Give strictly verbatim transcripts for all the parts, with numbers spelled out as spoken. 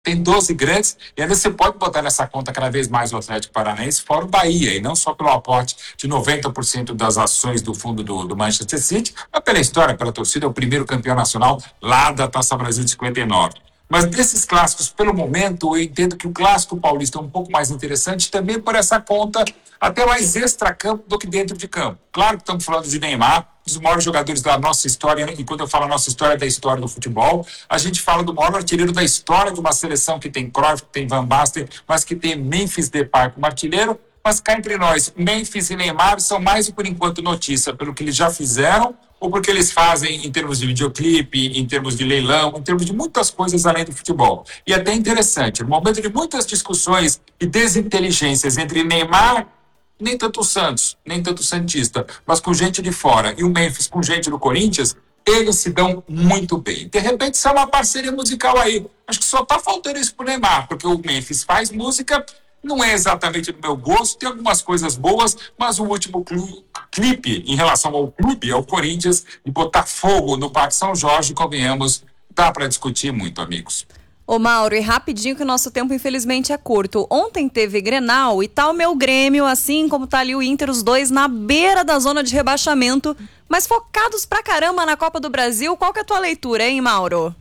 Tem doze grandes, e ainda você pode botar nessa conta cada vez mais o Atlético Paranaense, fora o Bahia, e não só pelo aporte de noventa por cento das ações do fundo do, do Manchester City, mas pela história, pela torcida, é o primeiro campeão nacional lá da Taça Brasil de cinquenta e nove. Mas desses clássicos, pelo momento, eu entendo que o clássico paulista é um pouco mais interessante também por essa conta até mais extra-campo do que dentro de campo. Claro que estamos falando de Neymar, dos maiores jogadores da nossa história, e quando eu falo nossa história, é da história do futebol, a gente fala do maior artilheiro da história de uma seleção que tem Cruyff, que tem Van Basten, mas que tem Memphis Depay como artilheiro. Mas cá entre nós, Memphis e Neymar são mais, por enquanto, notícia pelo que eles já fizeram ou porque eles fazem em termos de videoclipe, em termos de leilão, em termos de muitas coisas além do futebol. E até interessante, no momento de muitas discussões e desinteligências entre Neymar, nem tanto o Santos, nem tanto o Santista, mas com gente de fora, e o Memphis com gente do Corinthians, eles se dão muito bem. De repente, isso é uma parceria musical aí. Acho que só está faltando isso pro Neymar, porque o Memphis faz música, não é exatamente do meu gosto, tem algumas coisas boas, mas o último clu- clipe em relação ao clube, ao Corinthians, e botar fogo no Parque São Jorge, convenhamos, dá para discutir muito, amigos. Ô Mauro, e rapidinho que o nosso tempo infelizmente é curto. Ontem teve Grenal e tá o meu Grêmio, assim como tá ali o Inter, os dois na beira da zona de rebaixamento, mas focados pra caramba na Copa do Brasil. Qual que é a tua leitura, hein, Mauro?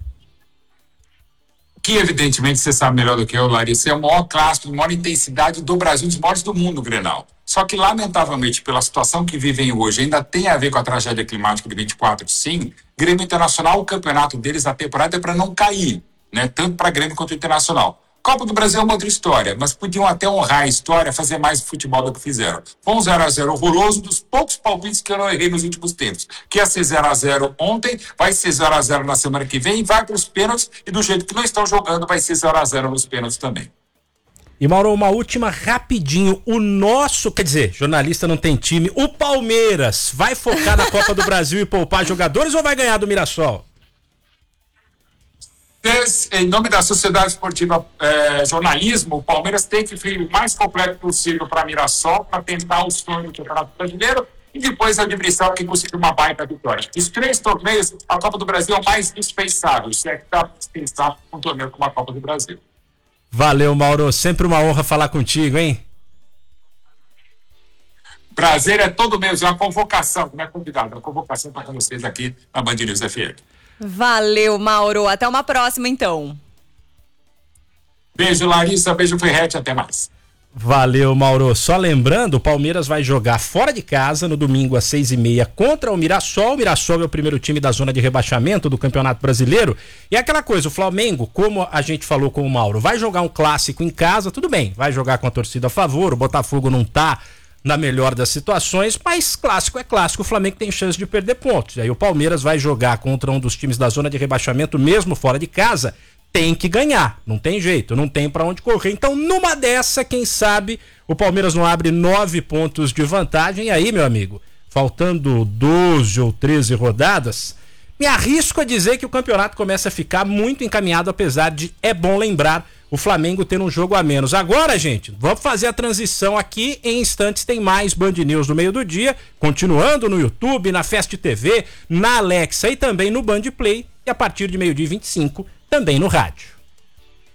Que evidentemente você sabe melhor do que eu, Larissa, é o maior clássico de maior intensidade do Brasil, dos maiores do mundo, o Grenal. Só que, lamentavelmente, pela situação que vivem hoje, ainda tem a ver com a tragédia climática de vinte e quatro, sim. Grêmio Internacional, o campeonato deles, a temporada é para não cair, né? Tanto para Grêmio quanto Internacional. Copa do Brasil é uma outra história, mas podiam até honrar a história, fazer mais futebol do que fizeram. Foi um zero a zero horroroso, dos poucos palpites que eu não errei nos últimos tempos. Que ia ser zero a zero ontem, vai ser zero a zero na semana que vem, vai para os pênaltis, e do jeito que não estão jogando, vai ser zero a zero nos pênaltis também. E Mauro, uma última rapidinho, o nosso, quer dizer, jornalista não tem time, o Palmeiras vai focar na Copa do Brasil e poupar jogadores ou vai ganhar do Mirassol? Em nome da Sociedade Esportiva eh, Jornalismo, o Palmeiras tem que ir o mais completo possível para Mirassol, para tentar o sonho do Campeonato Brasileiro e depois a admissão que conseguiu uma baita vitória. Os três torneios, a Copa do Brasil é o mais dispensável, se é que dá para dispensar um torneio como a Copa do Brasil. Valeu, Mauro, sempre uma honra falar contigo, hein? Prazer é todo mesmo, é uma convocação, não é convidado, é uma convocação para vocês aqui na Band News F M. Valeu, Mauro. Até uma próxima, então. Beijo, Larissa. Beijo, Ferrete. Até mais. Valeu, Mauro. Só lembrando, o Palmeiras vai jogar fora de casa no domingo às seis e meia contra o Mirassol. O Mirassol é o primeiro time da zona de rebaixamento do Campeonato Brasileiro. E é aquela coisa, o Flamengo, como a gente falou com o Mauro, vai jogar um clássico em casa, tudo bem, vai jogar com a torcida a favor, o Botafogo não tá na melhor das situações, mas clássico é clássico, o Flamengo tem chance de perder pontos. E aí o Palmeiras vai jogar contra um dos times da zona de rebaixamento, mesmo fora de casa, tem que ganhar, não tem jeito, não tem pra onde correr. Então, numa dessa, quem sabe, o Palmeiras não abre nove pontos de vantagem. E aí, meu amigo, faltando doze ou treze rodadas, me arrisco a dizer que o campeonato começa a ficar muito encaminhado, apesar de, é bom lembrar, o Flamengo ter um jogo a menos. Agora, gente, vamos fazer a transição aqui. Em instantes tem mais Band News no meio do dia, continuando no YouTube, na Fast T V, na Alexa e também no Band Play. E a partir de meio-dia e vinte e cinco, também no rádio.